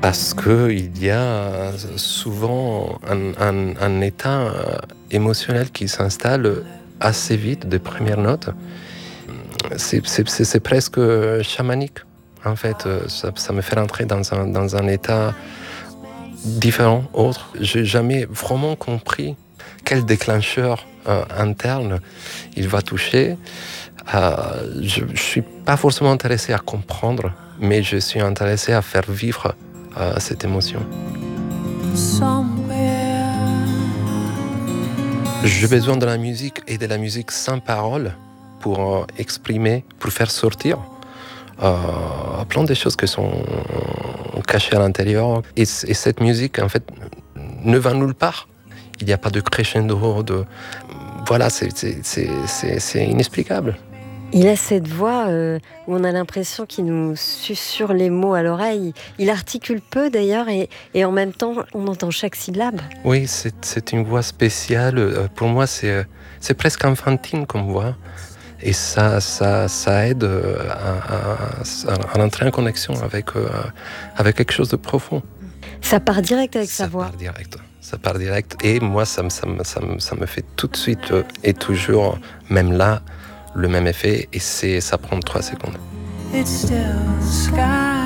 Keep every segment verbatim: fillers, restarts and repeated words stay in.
Parce qu'il y a souvent un, un, un état émotionnel qui s'installe assez vite des premières notes. C'est, c'est, c'est, c'est presque chamanique. En fait, ça, ça me fait rentrer dans un, dans un état différent, autre. J'ai jamais vraiment compris quel déclencheur euh, interne il va toucher. Euh, je ne suis pas forcément intéressé à comprendre, mais je suis intéressé à faire vivre euh, cette émotion. J'ai besoin de la musique et de la musique sans parole pour euh, exprimer, pour faire sortir euh, plein de choses qui sont cachées à l'intérieur. Et, et cette musique, en fait, ne va nulle part. Il n'y a pas de crescendo, de... Voilà, c'est, c'est, c'est, c'est, c'est inexplicable. Il a cette voix euh, où on a l'impression qu'il nous susurre les mots à l'oreille. Il articule peu d'ailleurs et, et en même temps on entend chaque syllabe. Oui, c'est, c'est une voix spéciale. Pour moi, c'est, c'est presque enfantine comme voix. Et ça, ça, ça aide à, à, à rentrer en connexion avec, euh, avec quelque chose de profond. Ça part direct avec ça sa voix. Ça part direct. Ça part direct. Et moi, ça, ça, ça, ça me fait tout de suite et toujours, même là, le même effet, et c'est, ça prend trois secondes. It's still the sky,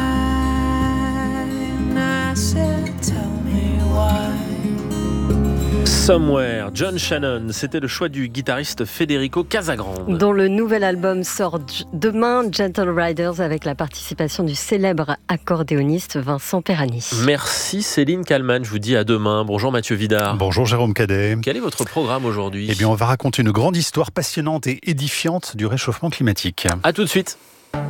and I said, tell me why. Somewhere, John Shannon, c'était le choix du guitariste Federico Casagrande. Dont le nouvel album sort demain, Gentle Riders, avec la participation du célèbre accordéoniste Vincent Perani. Merci Céline Kallmann, je vous dis à demain. Bonjour Mathieu Vidard. Bonjour Jérôme Cadet. Quel est votre programme aujourd'hui ? Eh bien, on va raconter une grande histoire passionnante et édifiante du réchauffement climatique. À tout de suite.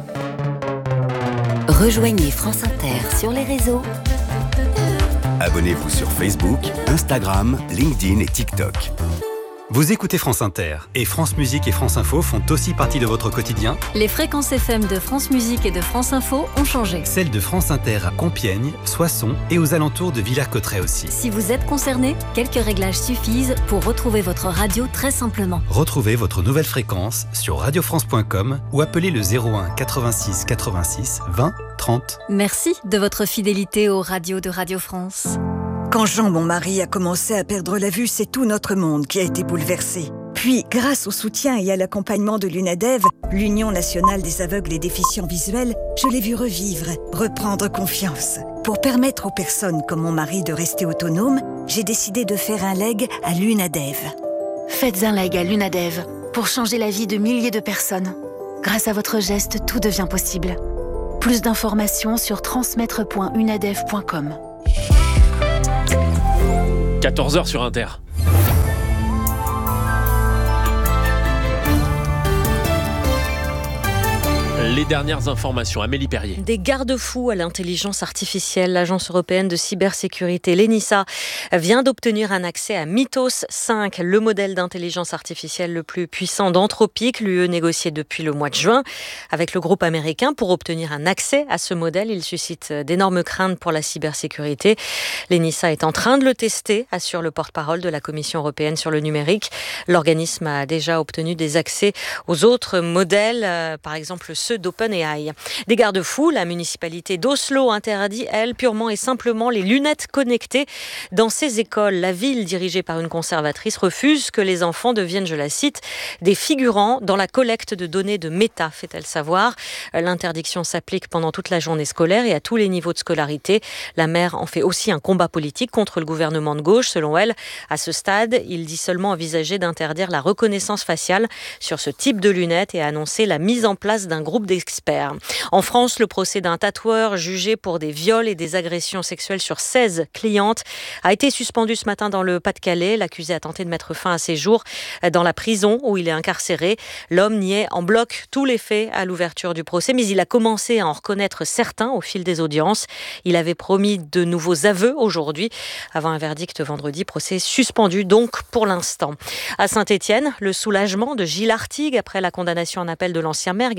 Rejoignez France Inter sur les réseaux. Abonnez-vous sur Facebook, Instagram, LinkedIn et TikTok. Vous écoutez France Inter et France Musique et France Info font aussi partie de votre quotidien. Les fréquences F M de France Musique et de France Info ont changé. Celles de France Inter à Compiègne, Soissons et aux alentours de Villers-Cotterêts aussi. Si vous êtes concerné, quelques réglages suffisent pour retrouver votre radio très simplement. Retrouvez votre nouvelle fréquence sur radio france point com ou appelez le zéro un quatre-vingt-six quatre-vingt-six vingt trente. Merci de votre fidélité aux radios de Radio France. Quand Jean, mon mari, a commencé à perdre la vue, c'est tout notre monde qui a été bouleversé. Puis, grâce au soutien et à l'accompagnement de l'UNADEV, l'Union nationale des aveugles et déficients visuels, je l'ai vu revivre, reprendre confiance. Pour permettre aux personnes comme mon mari de rester autonomes, j'ai décidé de faire un leg à l'UNADEV. Faites un leg à l'UNADEV pour changer la vie de milliers de personnes. Grâce à votre geste, tout devient possible. Plus d'informations sur transmettre point unadev point com. quatorze heures sur Inter. Les dernières informations, Amélie Perrier. Des garde-fous à l'intelligence artificielle. L'Agence européenne de cybersécurité, l'ENISA, vient d'obtenir un accès à Mythos cinq, le modèle d'intelligence artificielle le plus puissant d'Anthropic. L'U E négociait depuis le mois de juin avec le groupe américain pour obtenir un accès à ce modèle. Il suscite d'énormes craintes pour la cybersécurité. L'ENISA est en train de le tester, assure le porte-parole de la Commission européenne sur le numérique. L'organisme a déjà obtenu des accès aux autres modèles, euh, par exemple ceux d'OpenAI. Des garde-fous, la municipalité d'Oslo interdit, elle, purement et simplement les lunettes connectées dans ses écoles. La ville, dirigée par une conservatrice, refuse que les enfants deviennent, je la cite, des figurants dans la collecte de données de Meta, fait-elle savoir. L'interdiction s'applique pendant toute la journée scolaire et à tous les niveaux de scolarité. La maire en fait aussi un combat politique contre le gouvernement de gauche. Selon elle, à ce stade, il dit seulement envisager d'interdire la reconnaissance faciale sur ce type de lunettes et a annoncé la mise en place d'un groupe d'experts. En France, le procès d'un tatoueur jugé pour des viols et des agressions sexuelles sur seize clientes a été suspendu ce matin dans le Pas-de-Calais. L'accusé a tenté de mettre fin à ses jours dans la prison où il est incarcéré. L'homme niait en bloc tous les faits à l'ouverture du procès, mais il a commencé à en reconnaître certains au fil des audiences. Il avait promis de nouveaux aveux aujourd'hui, avant un verdict vendredi. Procès suspendu donc pour l'instant. À Saint-Étienne, le soulagement de Gilles Artigue après la condamnation en appel de l'ancien maire Gaël Perdriau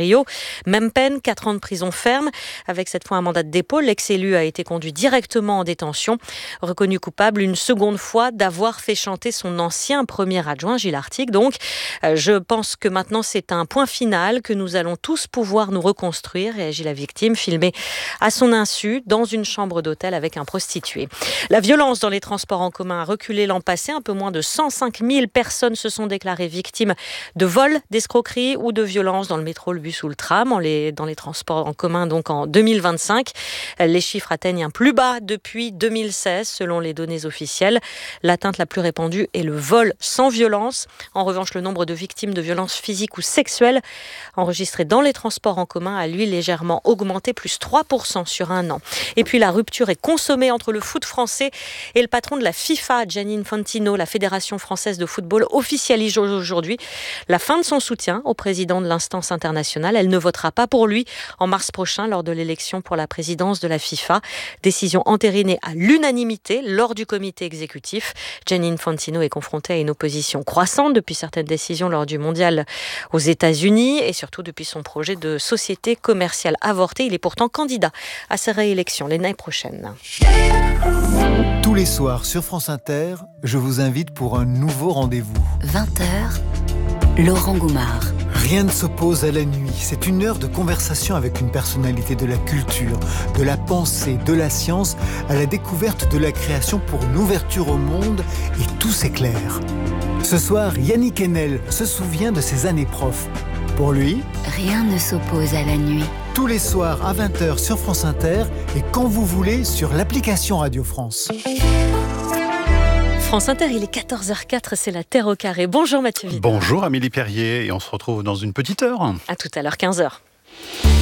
Rio. Même peine, quatre ans de prison ferme. Avec cette fois un mandat de dépôt, l'ex-élu a été conduit directement en détention. Reconnu coupable une seconde fois d'avoir fait chanter son ancien premier adjoint, Gilles Artigue. Donc, euh, je pense que maintenant c'est un point final, que nous allons tous pouvoir nous reconstruire, réagit la victime, filmée à son insu dans une chambre d'hôtel avec un prostitué. La violence dans les transports en commun a reculé l'an passé. Un peu moins de cent cinq mille personnes se sont déclarées victimes de vols, d'escroqueries ou de violences dans le métro, le bus ou le tram, en les, dans les transports en commun donc en deux mille vingt-cinq. Les chiffres atteignent un plus bas depuis deux mille seize selon les données officielles. L'atteinte la plus répandue est le vol sans violence. En revanche, le nombre de victimes de violences physiques ou sexuelles enregistrées dans les transports en commun a lui légèrement augmenté, plus trois pour cent sur un an. Et puis la rupture est consommée entre le foot français et le patron de la FIFA, Gianni Infantino. La Fédération française de football officialise aujourd'hui la fin de son soutien au président de l'instance internationale. Elle ne votera pas pour lui en mars prochain lors de l'élection pour la présidence de la FIFA. Décision entérinée à l'unanimité lors du comité exécutif. Gianni Infantino est confronté à une opposition croissante depuis certaines décisions lors du mondial aux États-Unis et surtout depuis son projet de société commerciale avorté. Il est pourtant candidat à sa réélection l'année prochaine. Tous les soirs sur France Inter, je vous invite pour un nouveau rendez-vous. vingt heures, Laurent Goumard. Rien ne s'oppose à la nuit. C'est une heure de conversation avec une personnalité de la culture, de la pensée, de la science, à la découverte de la création pour une ouverture au monde, et tout s'éclaire. Ce soir, Yannick Enel se souvient de ses années prof. Pour lui, rien ne s'oppose à la nuit. Tous les soirs à vingt heures sur France Inter et quand vous voulez sur l'application Radio France. France Inter, il est quatorze heures quatre, c'est la Terre au carré. Bonjour Mathieu Vidal. Bonjour Amélie Perrier, et on se retrouve dans une petite heure. À tout à l'heure, quinze heures.